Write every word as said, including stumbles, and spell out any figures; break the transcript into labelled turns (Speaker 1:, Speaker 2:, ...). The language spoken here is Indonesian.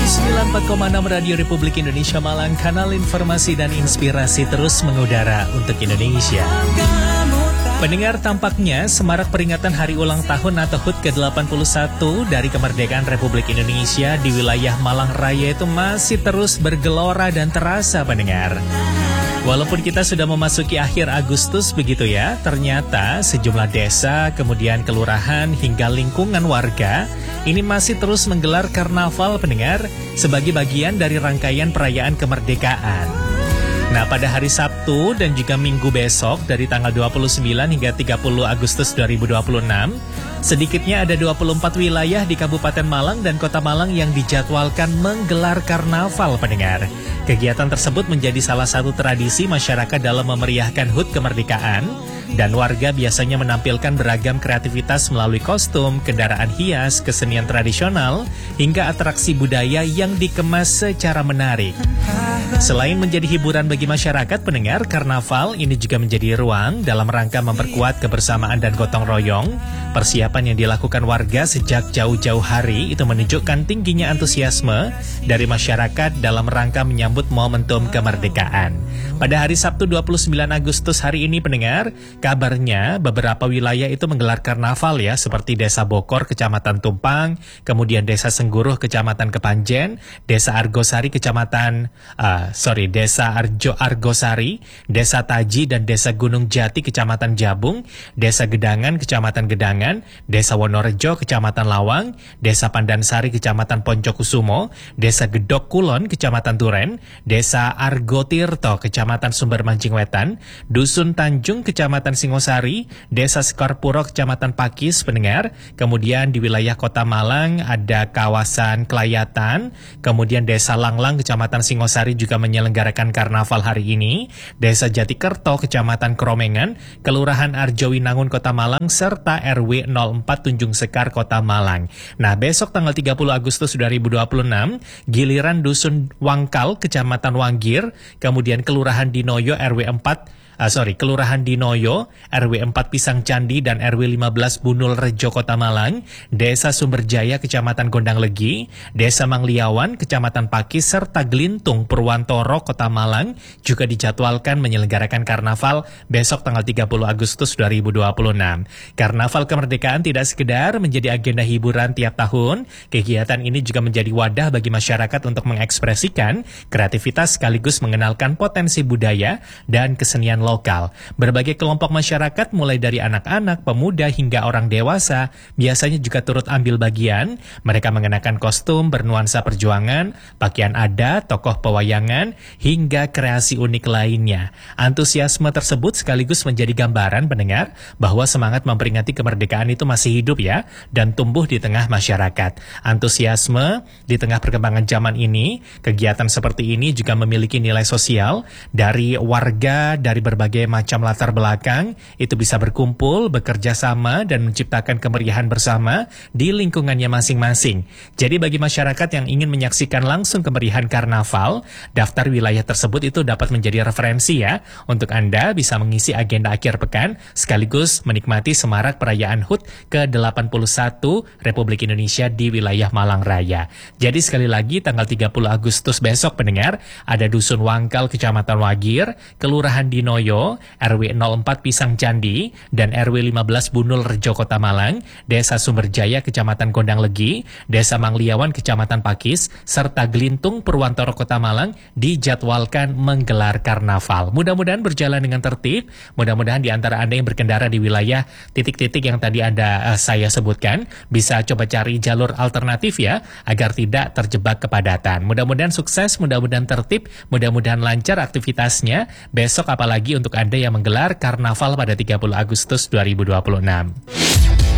Speaker 1: sembilan puluh empat koma enam Radio Republik Indonesia Malang, kanal informasi dan inspirasi terus mengudara untuk Indonesia. Pendengar, tampaknya semarak peringatan hari ulang tahun atau H U T ke delapan puluh satu dari kemerdekaan Republik Indonesia di wilayah Malang Raya itu masih terus bergelora dan terasa, pendengar. Walaupun kita sudah memasuki akhir Agustus begitu ya, ternyata sejumlah desa, kemudian kelurahan hingga lingkungan warga ini masih terus menggelar karnaval, pendengar, sebagai bagian dari rangkaian perayaan kemerdekaan. Nah, pada hari Sabtu dan juga Minggu besok dari tanggal dua puluh sembilan hingga tiga puluh Agustus dua ribu dua puluh enam, sedikitnya ada dua puluh empat wilayah di Kabupaten Malang dan Kota Malang yang dijadwalkan menggelar karnaval, pendengar. Kegiatan tersebut menjadi salah satu tradisi masyarakat dalam memeriahkan H U T kemerdekaan, dan warga biasanya menampilkan beragam kreativitas melalui kostum, kendaraan hias, kesenian tradisional, hingga atraksi budaya yang dikemas secara menarik. Selain menjadi hiburan bagi masyarakat, pendengar, karnaval ini juga menjadi ruang dalam rangka memperkuat kebersamaan dan gotong royong. Persiapan yang dilakukan warga sejak jauh-jauh hari itu menunjukkan tingginya antusiasme dari masyarakat dalam rangka menyambut momentum kemerdekaan. Pada hari Sabtu dua puluh sembilan Agustus hari ini, pendengar, kabarnya beberapa wilayah itu menggelar karnaval ya, seperti Desa Bokor, Kecamatan Tumpang, kemudian Desa Sengguruh, Kecamatan Kepanjen, Desa Argosari, Kecamatan, uh, sorry, Desa Arjo Argosari, Desa Taji, dan Desa Gunung Jati, Kecamatan Jabung, Desa Gedangan, Kecamatan Gedangan, Desa Wonorejo, Kecamatan Lawang, Desa Pandansari, Kecamatan Poncokusumo, Desa Gedok Kulon, Kecamatan Turen, Desa Argotirto, Kecamatan Sumber Mancing Wetan, Dusun Tanjung, Kecamatan Singosari, Desa Sekarpuro, Kecamatan Pakis, pendengar. Kemudian di wilayah Kota Malang ada kawasan Kelayatan, kemudian Desa Langlang, Kecamatan Singosari juga menyelenggarakan karnaval hari ini, Desa Jatikerto, Kecamatan Kromengan, Kelurahan Arjowinangun, Kota Malang, serta R W nol empat Tunjung Sekar, Kota Malang. Nah, besok tanggal tiga puluh Agustus dua ribu dua puluh enam, giliran Dusun Wangkal, Kecamatan Wanggir, kemudian Kelurahan Dinoyo R W empat, uh, sorry, Kelurahan Dinoyo R W empat Pisang Candi dan R W lima belas Bunul Rejo, Kota Malang, Desa Sumberjaya, Kecamatan Gondang Legi, Desa Mangliawan, Kecamatan Pakis, serta Glintung, Purwantoro, Kota Malang juga dijadwalkan menyelenggarakan karnaval besok tanggal tiga puluh Agustus dua ribu dua puluh enam. Karnaval kemerdekaan tidak sekedar menjadi agenda hiburan tiap tahun, kegiatan ini juga menjadi wadah bagi masyarakat untuk mengekspresikan kreativitas sekaligus mengenalkan potensi budaya dan kesenian lokal. Berbagai kelompok masyarakat mulai dari anak-anak, pemuda hingga orang dewasa biasanya juga turut ambil bagian. Mereka mengenakan kostum bernuansa perjuangan, pakaian adat, tokoh pewayangan, hingga kreasi unik lainnya. Antusiasme tersebut sekaligus menjadi gambaran, pendengar, bahwa semangat memperingati kemerdekaan itu masih hidup ya, dan tumbuh di tengah masyarakat. Antusiasme di tengah perkembangan zaman ini, kegiatan seperti ini juga memiliki nilai sosial dari warga dari berbagai macam latar belakang, itu bisa berkumpul, bekerja sama, dan menciptakan kemeriahan bersama di lingkungannya masing-masing. Jadi bagi masyarakat yang ingin menyaksikan langsung kemeriahan karnaval, daftar wilayah tersebut itu dapat menjadi referensi ya, untuk Anda bisa mengisi agenda akhir pekan, sekaligus menikmati semarak perayaan H U T ke delapan puluh satu Republik Indonesia di wilayah Malang Raya. Jadi sekali lagi tanggal tiga puluh Agustus besok, pendengar, ada Dusun Wangkal, Kecamatan Wagir, Kelurahan Dinoyo, R W nol empat Pisang Candi, dan R W lima belas Bunul Rejo, Kota Malang, Desa Sumberjaya, Kecamatan Gondang Legi, Desa Mangliawan, Kecamatan Pakis, serta Glintung, Purwantoro, Kota Malang dijadwalkan menggelar karnaval. Mudah-mudahan berjalan dengan tertib, mudah-mudahan di antara Anda yang berkendara di wilayah titik-titik yang tadi Anda uh, saya sebutkan, bisa coba cari jalur alternatif ya, agar tidak terjebak kepadatan. Mudah-mudahan sukses, mudah-mudahan tertib, mudah-mudahan lancar aktivitasnya besok, apalagi untuk Anda yang menggelar karnaval pada tiga puluh Agustus dua ribu dua puluh enam.